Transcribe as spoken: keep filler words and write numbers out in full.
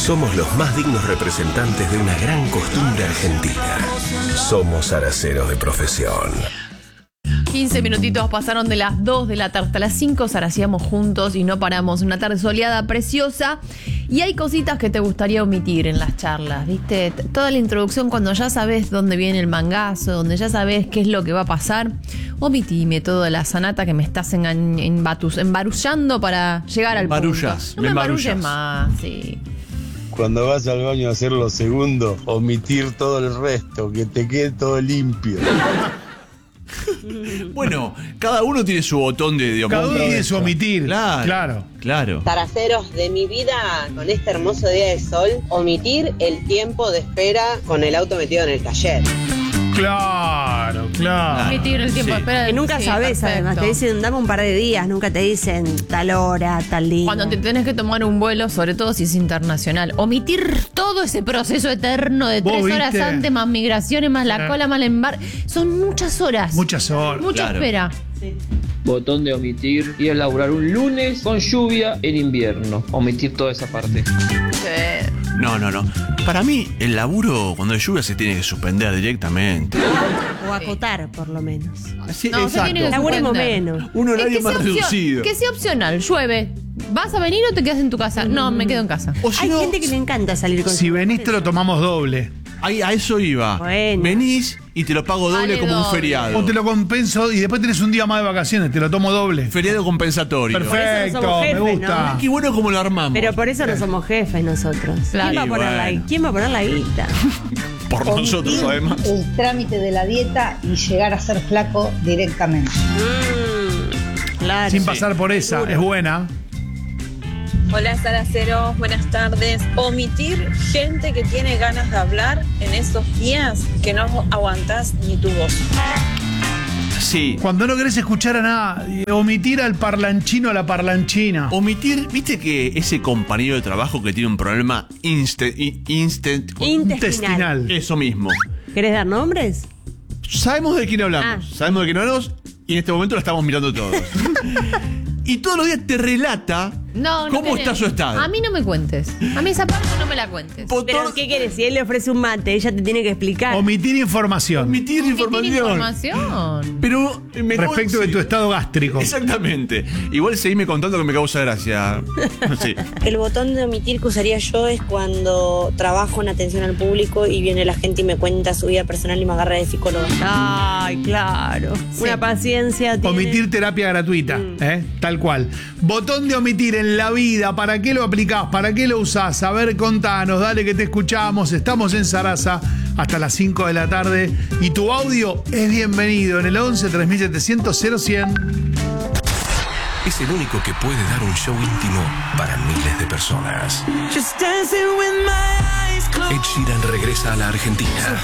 Somos los más dignos representantes de una gran costumbre argentina. Somos zaraceros de profesión. quince minutitos pasaron de las dos de la tarde hasta las cinco, zaraciamos juntos y no paramos. Una tarde soleada, preciosa. Y hay cositas que te gustaría omitir en las charlas, ¿viste? Toda la introducción, cuando ya sabes dónde viene el mangazo, donde ya sabes qué es lo que va a pasar, omitime toda la sanata que me estás en, en, en batus, embarullando para llegar al Barullas, punto. No me me embarulles embarullas. más, sí. Cuando vas al baño a hacer lo segundo, omitir todo el resto, que te quede todo limpio. Bueno, cada uno tiene su botón de, de Cada uno tiene su omitir. Claro, Claro. claro. Zaraceros de mi vida, con este hermoso día de sol, omitir el tiempo de espera con el auto metido en el taller. Claro, claro. Omitir el tiempo Sí. de espera. Que nunca Sí, sabes, perfecto. además. Te dicen, dame un par de días. Nunca te dicen tal hora, tal día. Cuando te tenés que tomar un vuelo, sobre todo si es internacional, omitir todo ese proceso eterno de ¿Vos tres horas viste? antes, más migraciones, más la Eh. cola, más el embarque. Son muchas horas. Muchas horas. Mucha Claro. espera. Botón de omitir y elaborar un lunes con lluvia en invierno. Omitir toda esa parte. Sí. No, no, no. Para mí, el laburo cuando hay lluvia se tiene que suspender directamente. O acotar, por lo menos. Así, No, se tiene que Laburemos suspender. menos. Un Es horario que más sea opcio- reducido. Que sea opcional. Llueve. ¿Vas a venir o te quedas en tu casa? No, me quedo en casa. O si Hay no, gente que le encanta salir con Si su- venís te lo tomamos doble. ahí a eso iba. Bueno. Venís y te lo pago doble Vale como un doble. feriado. O te lo compenso y después tenés un día más de vacaciones, te lo tomo doble. Feriado compensatorio. Perfecto, somos me jefes, gusta. ¿no? Qué bueno como lo armamos. Pero por eso no somos jefes nosotros. Claro. ¿Quién va a Y poner la, bueno. ¿Quién va a poner la guita? Por nosotros, además. El trámite de la dieta y llegar a ser flaco directamente. Mm, claro. Sin pasar por esa, es buena. Hola Zaraceros, buenas tardes. Omitir gente que tiene ganas de hablar en esos días que no aguantás ni tu voz. Sí. Cuando no querés escuchar a nada, omitir al parlanchino a la parlanchina. Omitir, viste que ese compañero de trabajo que tiene un problema instant, instant Intestinal. Intestinal. eso mismo. ¿Querés dar nombres? Sabemos de quién hablamos, Ah. sabemos de quién hablamos y en este momento lo estamos mirando todos. Y todos los días te relata No, no cómo queremos. está su estado. A mí no me cuentes. A mí esa parte no me la cuentes. Botón- Pero ¿qué quieres? Si él le ofrece un mate, ella te tiene que explicar. Omitir información Omitir Omitir información. información. Pero eh, mejor- respecto de sí. tu estado gástrico. Exactamente. Igual seguime contando que me causa gracia. Sí. El botón de omitir que usaría yo es cuando trabajo en atención al público y viene la gente y me cuenta su vida personal y me agarra de psicólogo. Ay, claro. Una paciencia. tiene. Omitir terapia gratuita, ¿eh? Tal cual. Botón de omitir en la vida, ¿para qué lo aplicás? ¿Para qué lo usás? A ver, contanos, dale que te escuchamos. Estamos en Sarasa hasta las cinco de la tarde y tu audio es bienvenido en el once tres mil setecientos cero cien. Es el único que puede dar un show íntimo para miles de personas. Ed Sheeran regresa a la Argentina.